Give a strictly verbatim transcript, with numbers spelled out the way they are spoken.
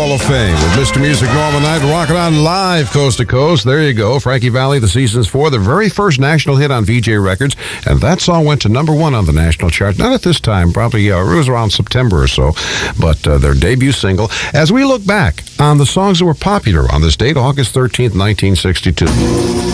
Hall of Fame with Mister Music Norman Knight rocking on live coast to coast. There you go. Frankie Valli, The Seasons four, the very first national hit on V J Records. And that song went to number one on the national chart. Not at this time, probably uh, it was around September or so, but uh, their debut single. As we look back on the songs that were popular on this date, August thirteenth, nineteen sixty-two.